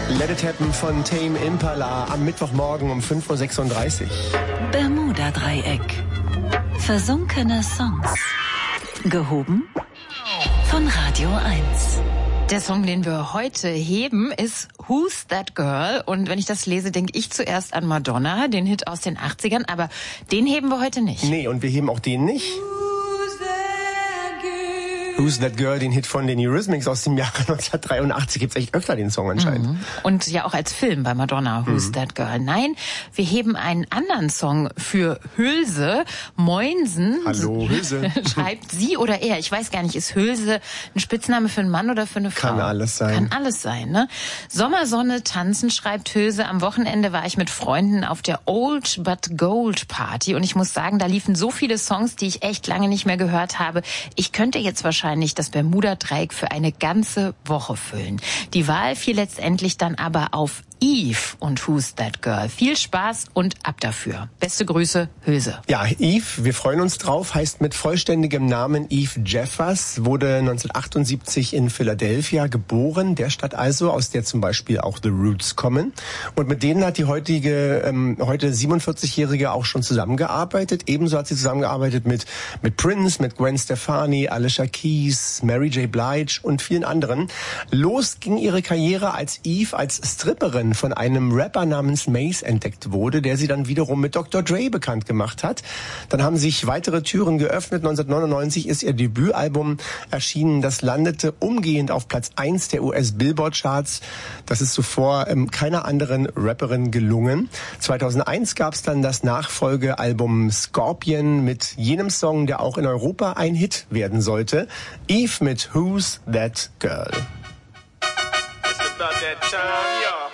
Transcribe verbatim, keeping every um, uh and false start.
Let It Happen von Tame Impala am Mittwochmorgen um fünf Uhr sechsunddreißig. Bermuda-Dreieck. Versunkene Songs. Gehoben von Radio eins. Der Song, den wir heute heben, ist Who's That Girl? Und wenn ich das lese, denke ich zuerst an Madonna, den Hit aus den achtzigern, aber den heben wir heute nicht. Nee, und wir heben auch den nicht. Who's That Girl, den Hit von den Eurythmics aus dem Jahre neunzehnhundertdreiundachtzig. Gibt's echt öfter den Song anscheinend. Mhm. Und ja auch als Film bei Madonna, Who's mhm. That Girl. Nein, wir heben einen anderen Song für Hülse. Moinsen. Hallo, Hülse. Schreibt sie oder er. Ich weiß gar nicht, ist Hülse ein Spitzname für einen Mann oder für eine Frau? Kann alles sein. Kann alles sein, ne? Sommersonne tanzen, schreibt Hülse. Am Wochenende war ich mit Freunden auf der Old But Gold Party und ich muss sagen, da liefen so viele Songs, die ich echt lange nicht mehr gehört habe. Ich könnte jetzt wahrscheinlich das Bermuda-Dreieck für eine ganze Woche füllen. Die Wahl fiel letztendlich dann aber auf Eve und Who's That Girl. Viel Spaß und ab dafür. Beste Grüße, Hülse. Ja, Eve, wir freuen uns drauf, heißt mit vollständigem Namen Eve Jeffers, wurde neunzehnhundertachtundsiebzig in Philadelphia geboren, der Stadt also, aus der zum Beispiel auch The Roots kommen. Und mit denen hat die heutige, ähm, heute siebenundvierzigjährige auch schon zusammengearbeitet. Ebenso hat sie zusammengearbeitet mit, mit Prince, mit Gwen Stefani, Alicia Keys, Mary J. Blige und vielen anderen. Los ging ihre Karriere als Eve als Stripperin von einem Rapper namens Mace entdeckt wurde, der sie dann wiederum mit Doktor Dre bekannt gemacht hat. Dann haben sich weitere Türen geöffnet. neunzehnhundertneunundneunzig ist ihr Debütalbum erschienen. Das landete umgehend auf Platz eins der U S-Billboard-Charts. Das ist zuvor ähm, keiner anderen Rapperin gelungen. zweitausendeins gab es dann das Nachfolgealbum Scorpion mit jenem Song, der auch in Europa ein Hit werden sollte. Eve mit Who's That Girl? It's about that time, y'all.